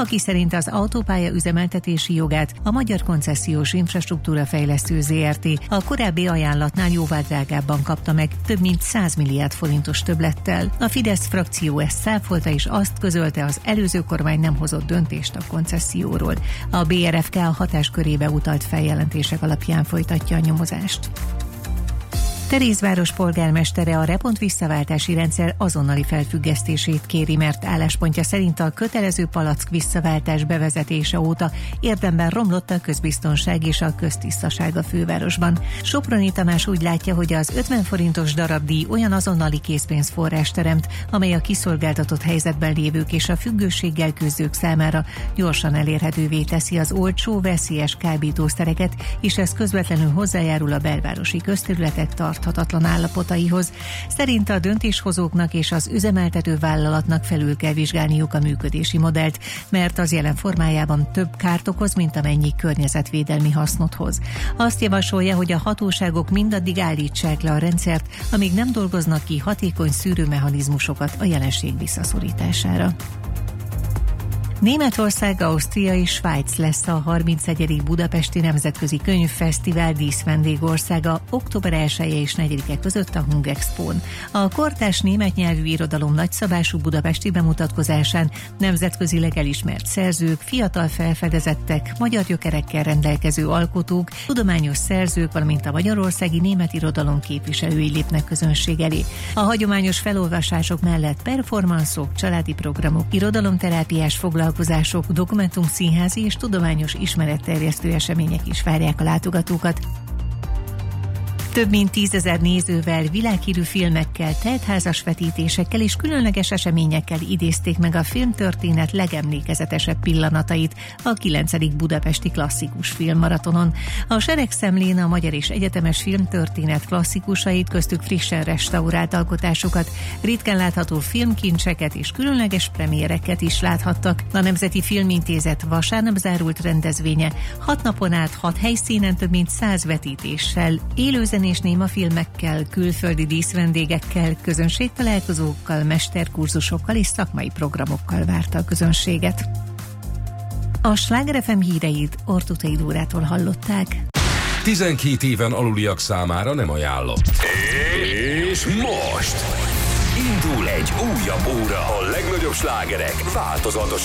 aki szerint az autópálya üzemeltetési jogát a Magyar Koncesziós Infrastruktúra Fejlesztő Zrt. a korábbi ajánlatnál jóval drágábban kapta meg, több mint 100 milliárd forintos többlettel. A Fidesz frakció ezt cáfolta, és azt közölte, az előző kormány nem hozott döntést a koncesszióról. A BRFK a hatáskörébe utalt feljelentések alapján folytatja a nyomozást. Terézváros polgármestere a repont visszaváltási rendszer azonnali felfüggesztését kéri, mert álláspontja szerint a kötelező palack visszaváltás bevezetése óta érdemben romlott a közbiztonság és a köztisztaság a fővárosban. Soproni Tamás úgy látja, hogy az 50 forintos darabdíj olyan azonnali készpénzforrás teremt, amely a kiszolgáltatott helyzetben lévők és a függőséggel küzdők számára gyorsan elérhetővé teszi az olcsó, veszélyes kábítószereket, és ez közvetlenül hozzájárul a belvárosi közterületek tarthatatlan állapotaihoz. Szerint a döntéshozóknak és az üzemeltető vállalatnak felül kell vizsgálniuk a működési modellt, mert az jelen formájában több kárt okoz, mint amennyi környezetvédelmi hasznot hoz. Azt javasolja, hogy a hatóságok mindaddig állítsák le a rendszert, amíg nem dolgoznak ki hatékony szűrőmechanizmusokat a jelenség visszaszorítására. Németország, Ausztria és Svájc lesz a 31. Budapesti Nemzetközi Könyvfesztivál díszvendégországa október 1-e és 4-e között a Hungexpón. A kortárs német nyelvű irodalom nagyszabású budapesti bemutatkozásán nemzetközileg elismert szerzők, fiatal felfedezettek, magyar gyökerekkel rendelkező alkotók, tudományos szerzők, valamint a magyarországi német irodalom képviselői lépnek közönség elé. A hagyományos felolvasások mellett performanszok, családi programok, irodalomterápiás foglalkozások, dokumentumszínházi és tudományos ismeretterjesztő események is várják a látogatókat. Több mint 10 000 nézővel, világhírű filmekkel, teltházas vetítésekkel és különleges eseményekkel idézték meg a filmtörténet legemlékezetesebb pillanatait a 9. Budapesti Klasszikus Filmmaratonon. A seregszemlén a magyar és egyetemes filmtörténet klasszikusait, köztük frissen restaurált alkotásokat, ritkán látható filmkincseket és különleges premiereket is láthattak. A Nemzeti Filmintézet vasárnap zárult rendezvénye 6 napon át 6 helyszínen több mint 100 vetítéssel, élőzenés némafilmekkel, külföldi díszvendégekkel, közönségtalálkozókkal, mesterkurzusokkal és szakmai programokkal várta a közönséget. A Sláger FM híreit Ortutai Dórától hallották. 12 éven aluliak számára nem ajánlott. És most indul egy újabb óra, a legnagyobb slágerek változatos